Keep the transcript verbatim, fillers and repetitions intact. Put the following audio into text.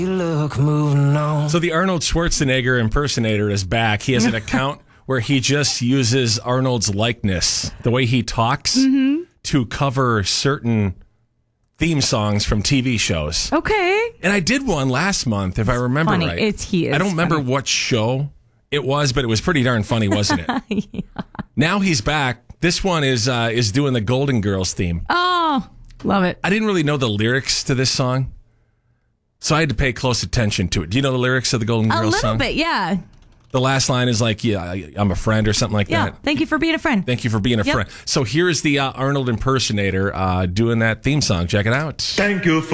You look moving on. So the Arnold Schwarzenegger impersonator is back. He has an account where he just uses Arnold's likeness, the way he talks, mm-hmm. to cover certain theme songs from T V shows. Okay. And I did one last month, if I remember funny. right. It's he is I don't remember funny. what show it was, but it was pretty darn funny, wasn't it? Yeah. Now he's back. This one is uh, is doing the Golden Girls theme. Oh, love it. I didn't really know the lyrics to this song, so I had to pay close attention to it. Do you know the lyrics of the Golden A Girls little song? bit, yeah. The last line is like, yeah, I, I'm a friend or something like Yeah, that. thank you for being a friend. Thank you for being a Yep. friend. So here's the uh, Arnold impersonator uh, doing that theme song. Check it out. Thank you for